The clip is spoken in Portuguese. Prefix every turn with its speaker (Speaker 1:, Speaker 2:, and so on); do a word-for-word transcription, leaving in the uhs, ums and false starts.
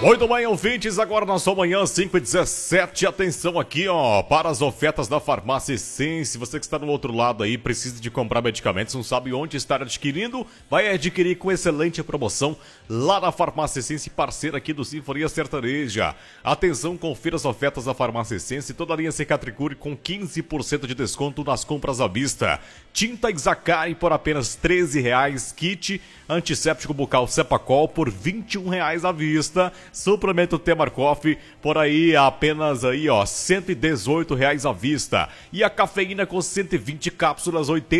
Speaker 1: Muito bem, ouvintes, agora na sua manhã, cinco e dezessete, atenção aqui, ó, para as ofertas da Farmácia Essence. Você que está do outro lado aí, precisa de comprar medicamentos, não sabe onde estar adquirindo, vai adquirir com excelente promoção lá na Farmácia Essence, parceira aqui do Sinfonia Sertaneja. Atenção, confira as ofertas da Farmácia Essence, toda a linha Cicatricure com quinze por cento de desconto nas compras à vista. Tinta Exacari por apenas treze reais, kit antisséptico bucal Cepacol por vinte e um reais à vista. Suplemento Temarcoff por aí apenas aí, ó, cento e dezoito reais à vista. E a cafeína com cento e vinte cápsulas, oitenta